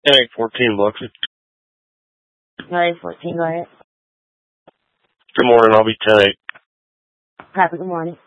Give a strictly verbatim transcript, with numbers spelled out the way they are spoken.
ten eight fourteen, Biloxi. ten eight fourteen, go ahead. Good morning, I'll be ten eight. Happy good morning.